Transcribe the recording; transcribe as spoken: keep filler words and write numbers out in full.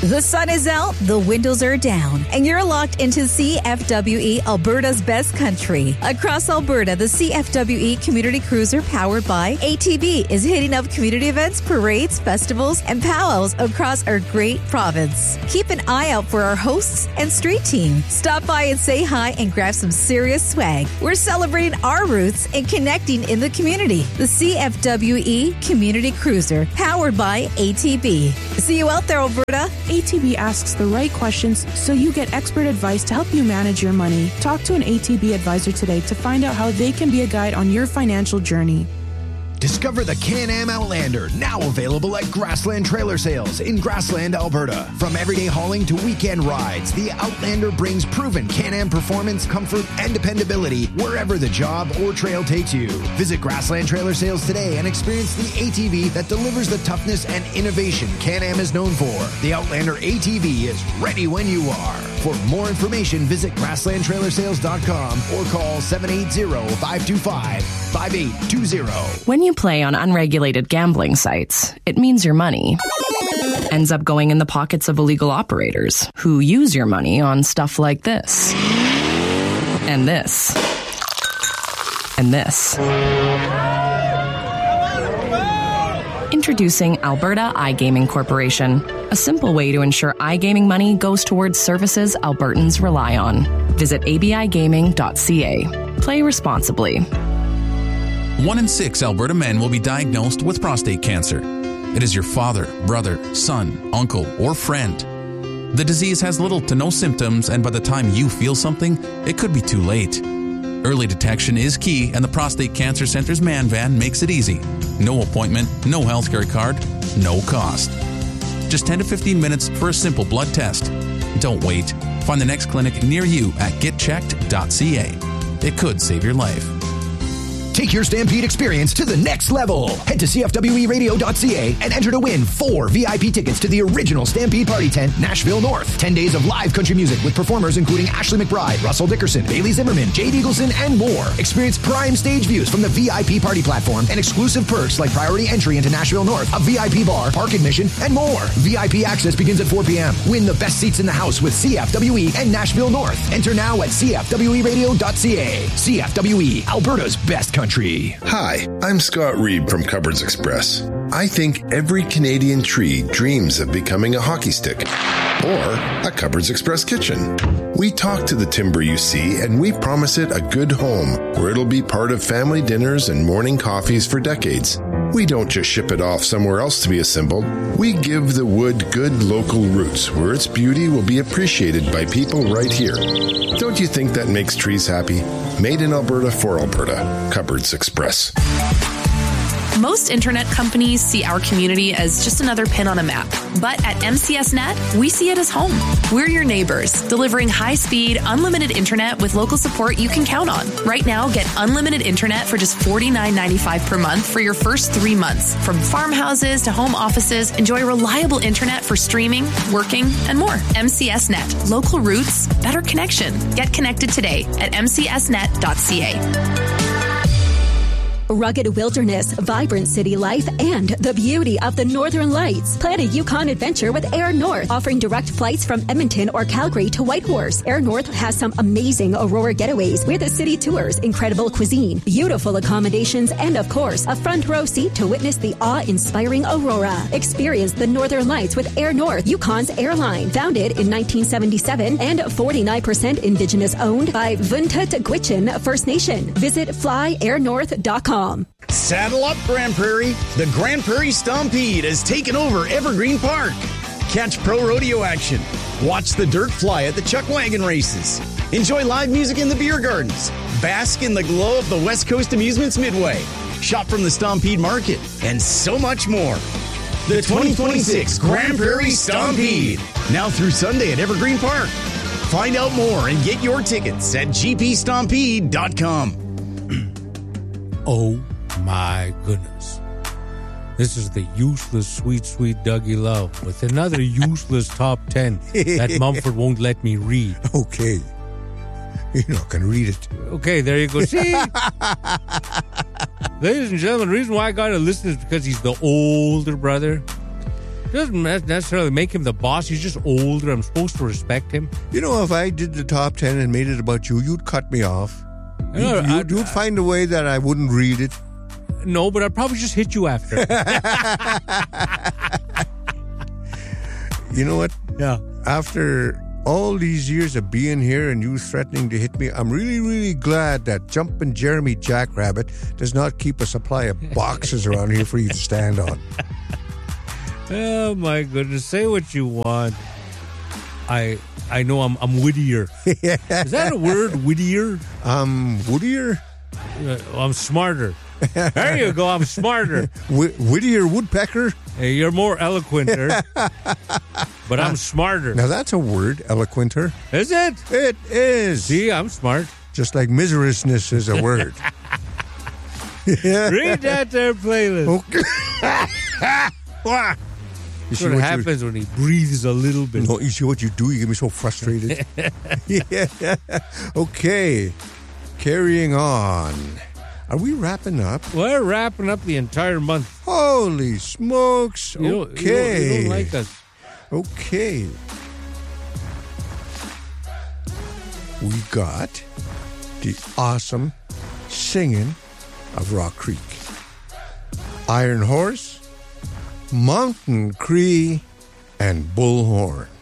The sun is out, the windows are down, and you're locked into C F W E, Alberta's best country. Across Alberta, the C F W E Community Cruiser powered by A T V is hitting up community events, parades, festivals, and powwows across our great province. Keep an eye out for our hosts and street team. Stop by and say hi and grab some serious swag. We're celebrating our roots and connecting in the community. The C F W E Community Cruiser powered by A T V. See you out there, Alberta. A T V asks the right questions so you get expert advice to help you manage your money. Talk to an A T V advisor today to find out how they can be a guide on your financial journey. Discover the Can-Am Outlander, now available at Grassland Trailer Sales in Grassland, Alberta. From everyday hauling to weekend rides, the Outlander brings proven Can-Am performance, comfort, and dependability wherever the job or trail takes you. Visit Grassland Trailer Sales today and experience the A T V that delivers the toughness and innovation Can-Am is known for. The Outlander A T V is ready when you are. For more information, visit grassland trailer sales dot com or call seven eight zero, five two five, five eight two zero. When you play on unregulated gambling sites, it means your money ends up going in the pockets of illegal operators who use your money on stuff like this, and this, and this. Introducing Alberta iGaming Corporation, a simple way to ensure iGaming money goes towards services Albertans rely on. Visit a b i gaming dot c a. Play responsibly. One in six Alberta men will be diagnosed with prostate cancer. It is your father, brother, son, uncle, or friend. The disease has little to no symptoms, and by the time you feel something, it could be too late. Early detection is key, and the Prostate Cancer Center's Man Van makes it easy. No appointment, no healthcare card, no cost. Just ten to fifteen minutes for a simple blood test. Don't wait. Find the next clinic near you at get checked dot c a. It could save your life. Take your Stampede experience to the next level. Head to c f w e radio dot c a and enter to win four V I P tickets to the original Stampede Party Tent, Nashville North. Ten days of live country music with performers including Ashley McBride, Russell Dickerson, Bailey Zimmerman, Jade Eagleson, and more. Experience prime stage views from the V I P party platform and exclusive perks like priority entry into Nashville North, a V I P bar, park admission, and more. V I P access begins at four p.m. Win the best seats in the house with C F W E and Nashville North. Enter now at c f w e radio dot c a. C F W E, Alberta's best country. Hi, I'm Scott Reed from Cupboards Express. I think every Canadian tree dreams of becoming a hockey stick or a Cupboards Express kitchen. We talk to the timber you see, and we promise it a good home where it'll be part of family dinners and morning coffees for decades. We don't just ship it off somewhere else to be assembled. We give the wood good local roots where its beauty will be appreciated by people right here. Don't you think that makes trees happy? Made in Alberta for Alberta. Cupboards Express. Most internet companies see our community as just another pin on a map. But at M C S Net, we see it as home. We're your neighbors, delivering high-speed, unlimited internet with local support you can count on. Right now, get unlimited internet for just forty-nine ninety-five per month for your first three months. From farmhouses to home offices, enjoy reliable internet for streaming, working, and more. M C S Net. Local roots, better connection. Get connected today at m c s net dot c a. Rugged wilderness, vibrant city life, and the beauty of the Northern Lights. Plan a Yukon adventure with Air North, offering direct flights from Edmonton or Calgary to Whitehorse. Air North has some amazing Aurora getaways with city tours, incredible cuisine, beautiful accommodations, and of course, a front row seat to witness the awe-inspiring Aurora. Experience the Northern Lights with Air North, Yukon's airline. Founded in nineteen seventy-seven and forty-nine percent Indigenous owned by Vuntut Gwitchin First Nation. Visit fly air north dot com. Saddle up, Grand Prairie. The Grand Prairie Stampede has taken over Evergreen Park. Catch pro rodeo action. Watch the dirt fly at the chuck wagon races. Enjoy live music in the beer gardens. Bask in the glow of the West Coast Amusements Midway. Shop from the Stampede Market. And so much more. The twenty twenty-six Grand Prairie Stampede. Now through Sunday at Evergreen Park. Find out more and get your tickets at g p stampede dot com. Oh my goodness. This is the useless Sweet Sweet Dougie Love with another useless top ten that Mumford won't let me read. Okay. You're not going to read it. Okay, there you go. See? Ladies and gentlemen, the reason why I got to listen is because he's the older brother. Doesn't necessarily make him the boss. He's just older. I'm supposed to respect him. You know, if I did the top ten and made it about you, you'd cut me off. You'd, No, you'd, I'd- you'd find a way that I wouldn't read it. No, but I'd probably just hit you after. You know what? Yeah. After all these years of being here and you threatening to hit me, I'm really, really glad that Jumpin' Jeremy Jackrabbit does not keep a supply of boxes around here for you to stand on. Oh my goodness! Say what you want. I I know I'm I'm wittier. Is that a word? Wittier? Um, Woodier? Uh, I'm smarter. There you go. I'm smarter. Wh- Whittier Woodpecker? Hey, you're more eloquenter, but I'm smarter. Now that's a word, eloquenter. Is it? It is. See, I'm smart. Just like miserousness is a word. Read that there playlist. Okay. You That's see what what happens when he breathes a little bit. You, no, you see what you do? You get me so frustrated. Yeah. Okay. Carrying on. Are we wrapping up? We're wrapping up the entire month. Holy smokes. You don't- you don't- Okay. you don't like us. Okay. We got the awesome singing of Rock Creek. Iron Horse, Mountain Cree, and Bullhorn.